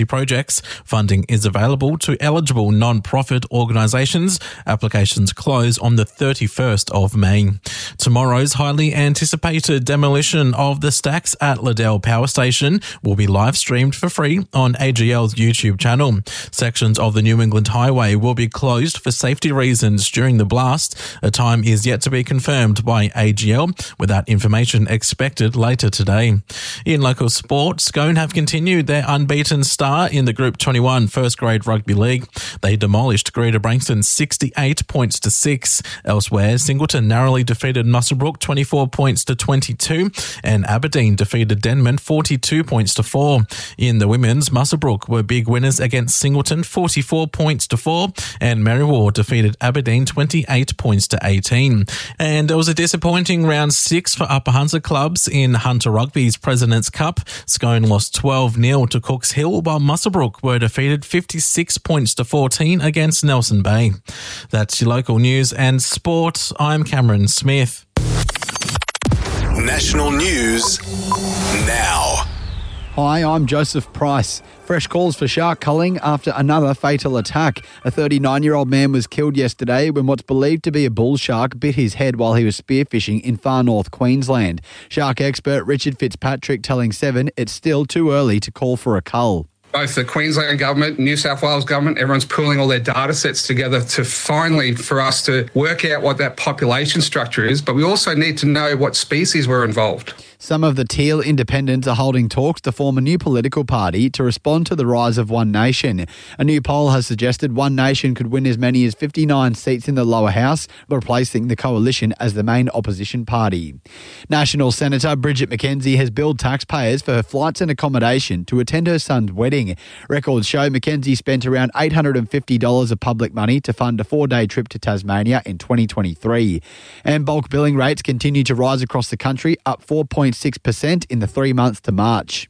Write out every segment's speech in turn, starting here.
projects. Funding is available to eligible non-profit organisations. Applications close on the 31st of May. Tomorrow's highly anticipated demolition of the stacks at Liddell Power Station will be live streamed for free on AGL's YouTube channel. Sections of the New England Highway will be closed for safety reasons during the blast. A time is yet to be confirmed by AGL, with that information expected later today. In local sport, Scone have continued their unbeaten start in the Group 21 First Grade Rugby League. They demolished Greater Branxton 68 points to 6. Elsewhere, Singleton narrowly defeated Muswellbrook 24 points to 22, and Aberdeen defeated Denman 42 points to 4. In the women's, Muswellbrook were big winners against Singleton 44 points to 4, and Merriwar defeated Aberdeen 28 points to 18. And it was a disappointing round 6 for Upper Hunter clubs in Hunter Rugby's President's Cup. Scone lost 12-0 to Cooks Hill, while Muswellbrook were defeated 56 points to 14 against Nelson Bay. That's your local news and sport. I'm Cameron Smith. National news now. Hi, I'm Joseph Price. Fresh calls for shark culling after another fatal attack. A 39-year-old man was killed yesterday when what's believed to be a bull shark bit his head while he was spearfishing in far north Queensland. Shark expert Richard Fitzpatrick telling Seven it's still too early to call for a cull. Both the Queensland government, New South Wales government, everyone's pooling all their data sets together to finally, for us to work out what that population structure is. But we also need to know what species were involved. Some of the Teal independents are holding talks to form a new political party to respond to the rise of One Nation. A new poll has suggested One Nation could win as many as 59 seats in the lower house, replacing the coalition as the main opposition party. National Senator Bridget McKenzie has billed taxpayers for her flights and accommodation to attend her son's wedding. Records show McKenzie spent around $850 of public money to fund a 4-day trip to Tasmania in 2023. And bulk billing rates continue to rise across the country, up 4.6% in the 3 months to March.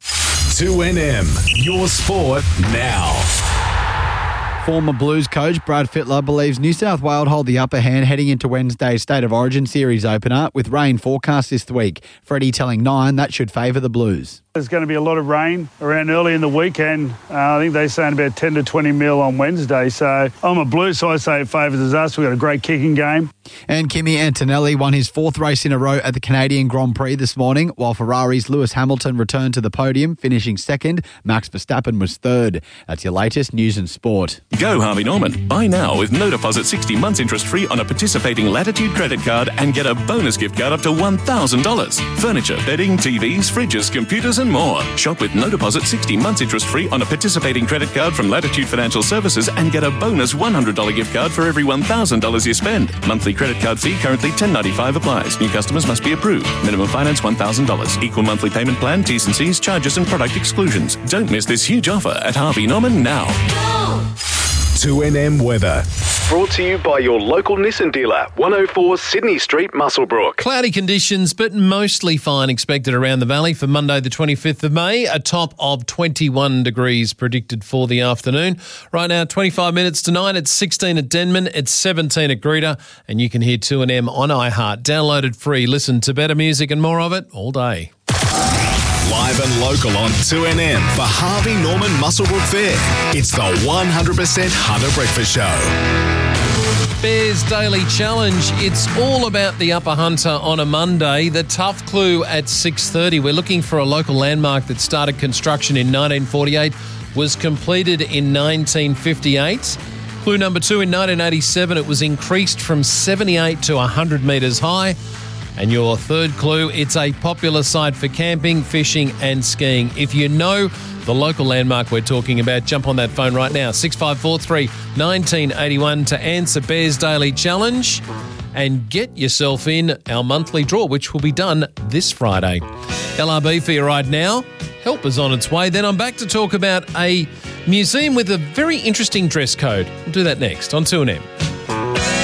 2NM, your sport now. Former Blues coach Brad Fittler believes New South Wales hold the upper hand heading into Wednesday's State of Origin series opener, with rain forecast this week. Freddie telling Nine that should favour the Blues. There's going to be a lot of rain around early in the weekend. I think they're saying about 10 to 20 mil on Wednesday. So I'm a Blues, so I say it favours us. We've got a great kicking game. And Kimi Antonelli won his 4th race in a row at the Canadian Grand Prix this morning, while Ferrari's Lewis Hamilton returned to the podium, finishing 2nd. Max Verstappen was 3rd. That's your latest news and sport. Go Harvey Norman. Buy now with no deposit 60 months interest free on a participating Latitude credit card and get a bonus gift card up to $1,000. Furniture, bedding, TVs, fridges, computers and more. Shop with no deposit 60 months interest free on a participating credit card from Latitude Financial Services and get a bonus $100 gift card for every $1,000 you spend. Monthly credit card fee currently $10.95 applies. New customers must be approved. Minimum finance $1,000. Equal monthly payment plan, T's and C's, charges and product exclusions. Don't miss this huge offer at Harvey Norman now. 2NM weather. Brought to you by your local Nissan dealer, 104 Sydney Street, Muswellbrook. Cloudy conditions, but mostly fine expected around the valley for Monday the 25th of May. A top of 21 degrees predicted for the afternoon. Right now, 25 minutes to 9. It's 16 at Denman. It's 17 at Greta. And you can hear 2NM on iHeart. Downloaded free. Listen to better music and more of it all day. Live and local on 2NM for Harvey Norman Muswellbrook Fair. It's the 100% Hunter Breakfast Show. Bears Daily Challenge. It's all about the Upper Hunter on a Monday. The tough clue at 6:30. We're looking for a local landmark that started construction in 1948, was completed in 1958. Clue number 2, in 1987, it was increased from 78 to 100 metres high. And your third clue, it's a popular site for camping, fishing and skiing. If you know the local landmark we're talking about, jump on that phone right now, 6543 1981 to answer Bears Daily Challenge and get yourself in our monthly draw, which will be done this Friday. LRB for you right now. Help is on its way. Then I'm back to talk about a museum with a very interesting dress code. We'll do that next on 2NM.